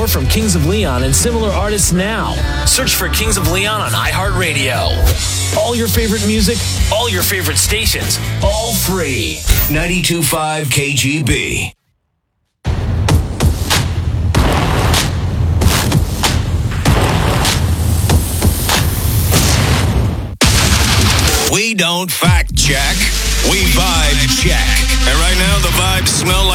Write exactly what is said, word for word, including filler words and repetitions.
more from Kings of Leon and similar artists now. Search for Kings of Leon on iHeartRadio. All your favorite music, all your favorite stations, all free. ninety-two point five K G B. We don't fact check, we vibe check. And right now the vibes smell like